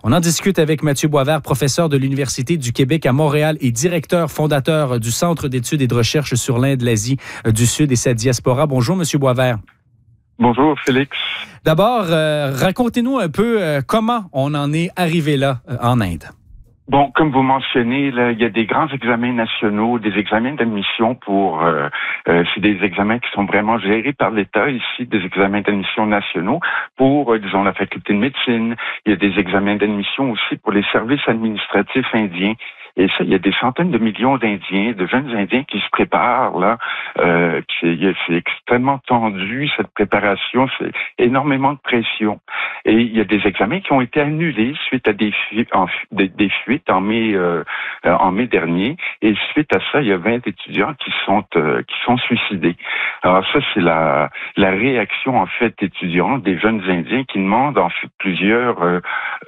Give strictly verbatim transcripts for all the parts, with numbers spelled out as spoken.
On en discute avec Mathieu Boisvert, professeur de l'Université du Québec à Montréal et directeur fondateur du Centre d'études et de recherche sur l'Inde, l'Asie du Sud et sa diaspora. Bonjour, Monsieur Boisvert. Bonjour, Félix. D'abord, euh, racontez-nous un peu euh, comment on en est arrivé là, euh, en Inde. Bon, comme vous mentionnez, là, il y a des grands examens nationaux, des examens d'admission pour... Euh, euh, c'est des examens qui sont vraiment gérés par l'État ici, des examens d'admission nationaux pour, euh, disons, la faculté de médecine. Il y a des examens d'admission aussi pour les services administratifs indiens. Et ça, il y a des centaines de millions d'Indiens, de jeunes Indiens qui se préparent, là. Euh, c'est, c'est extrêmement tendu, cette préparation. C'est énormément de pression. Et il y a des examens qui ont été annulés suite à des fuites en, des, des fuites en mai, euh, en mai dernier. Et suite à ça, il y a vingt étudiants qui sont, euh, qui sont suicidés. Alors ça, c'est la, la réaction, en fait, étudiante des jeunes Indiens qui demandent, en fait, plusieurs, euh,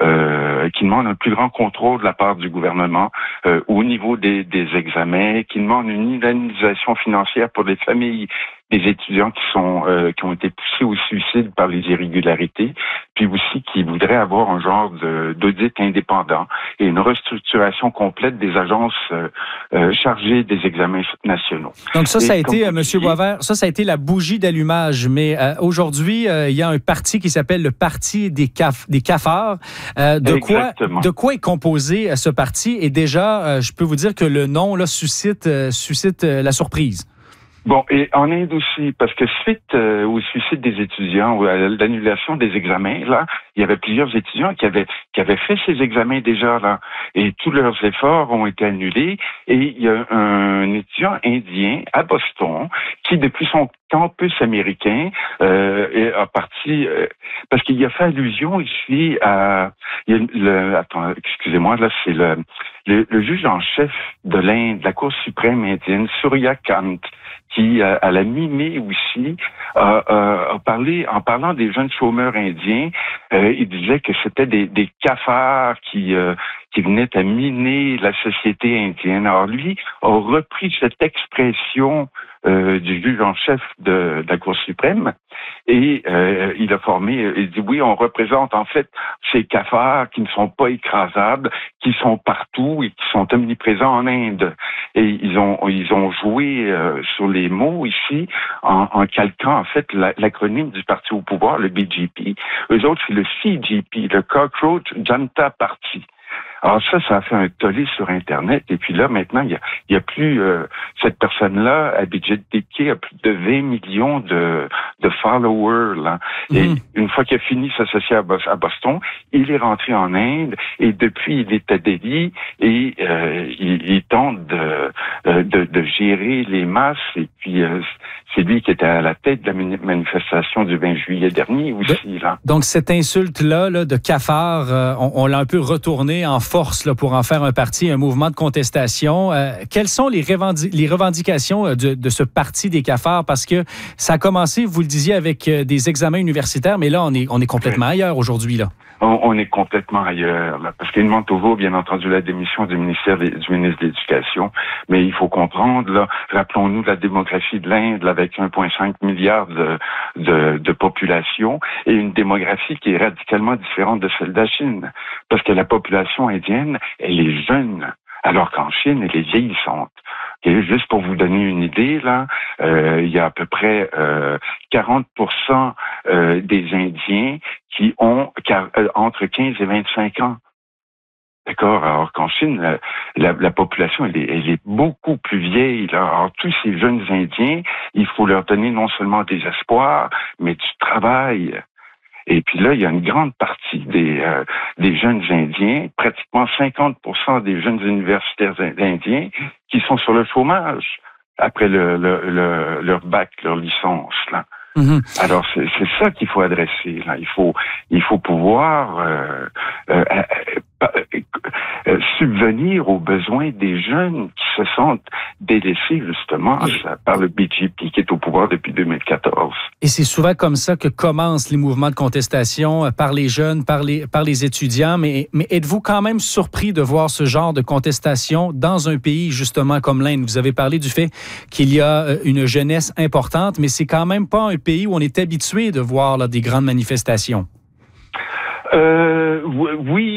euh, qui demandent un plus grand contrôle de la part du gouvernement. Euh, au niveau des, des examens, qui demandent une indemnisation financière pour les familles des étudiants qui sont euh, qui ont été poussés au suicide par les irrégularités, puis aussi qui voudraient avoir un genre de, d'audit indépendant et une restructuration complète des agences euh, euh, chargées des examens nationaux. Donc ça, ça et a été, Monsieur Boisvert, ça, ça a été la bougie d'allumage. Mais euh, aujourd'hui, euh, il y a un parti qui s'appelle le Parti des, caf- des cafards. Euh, de quoi, de quoi est composé euh, ce parti? Et déjà, euh, je peux vous dire que le nom là suscite euh, suscite euh, la surprise. Bon, et en Inde aussi, parce que suite euh, au suicide des étudiants ou à l'annulation des examens, là, il y avait plusieurs étudiants qui avaient qui avaient fait ces examens déjà là, et tous leurs efforts ont été annulés. Et il y a un étudiant indien à Boston qui, depuis son campus américain, euh, est a parti euh, parce qu'il y a fait allusion ici à il y a le attends, excusez-moi, là c'est le, le le juge en chef de l'Inde, de la Cour suprême indienne, Surya Kant, qui, à la mi-mai aussi, a, a, a parlé, en parlant des jeunes chômeurs indiens, euh, il disait que c'était des, des cafards qui, euh, qui venaient à miner la société indienne. Alors lui a repris cette expression euh, du juge en chef de, de la Cour suprême et euh, il a formé, il dit oui, on représente en fait ces cafards qui ne sont pas écrasables, qui sont partout et qui sont omniprésents en Inde. Et ils ont ils ont joué euh, sur les mots ici en, en calquant en fait la, l'acronyme du parti au pouvoir, le B J P. Eux autres, c'est le C J P, le Cockroach Janata Party. Alors ça, ça a fait un tollé sur Internet. Et puis là, maintenant, il y a, il y a plus... Euh, cette personne-là, Abhijit Dipke, a plus de vingt millions de, de followers. Là. Et mmh. une fois qu'il a fini s'associer à, à Boston, il est rentré en Inde. Et depuis, il est à Delhi. Et euh, il, il tente de, de, de gérer les masses. Et puis, euh, c'est lui qui était à la tête de la manifestation du vingt juillet dernier aussi. Là. Donc, cette insulte-là là, de cafard, euh, on, on l'a un peu retournée en force là, pour en faire un parti, un mouvement de contestation. Euh, quelles sont les, revendi- les revendications de, de ce parti des cafards? Parce que ça a commencé, vous le disiez, avec des examens universitaires, mais là, on est, on est complètement oui. ailleurs aujourd'hui. Là. On, on est complètement ailleurs, là, parce qu'il demande toujours, bien entendu, la démission du ministère du ministre de l'Éducation. Mais il faut comprendre, là, rappelons-nous la démographie de l'Inde, là, avec un virgule cinq milliard de, de, de population, et une démographie qui est radicalement différente de celle de la Chine. Parce que la population indienne, elle est jeune, alors qu'en Chine, elle est vieillissante. Et juste pour vous donner une idée, là, euh, il y a à peu près euh, quarante pour cent euh, des Indiens qui ont car, euh, entre quinze et vingt-cinq ans. D'accord? Alors qu'en Chine, la, la, la population, elle est, elle est beaucoup plus vieille. Là. Alors tous ces jeunes Indiens, il faut leur donner non seulement des espoirs, mais du travail. Et puis là, il y a une grande partie des, euh, des jeunes Indiens, pratiquement cinquante pour cent des jeunes universitaires indiens, qui sont sur le chômage après le, le, le, leur bac, leur licence. Là. Mm-hmm. Alors, c'est, c'est ça qu'il faut adresser. Là. Il faut, il faut pouvoir euh, euh, euh, euh, subvenir aux besoins des jeunes qui se sentent délaissés, justement, par le B J P qui est au pouvoir depuis deux mille quatorze. Et c'est souvent comme ça que commencent les mouvements de contestation par les jeunes, par les, par les étudiants. Mais, mais êtes-vous quand même surpris de voir ce genre de contestation dans un pays, justement, comme l'Inde? Vous avez parlé du fait qu'il y a une jeunesse importante, mais c'est quand même pas un pays où on est habitué de voir là, des grandes manifestations. Euh, oui.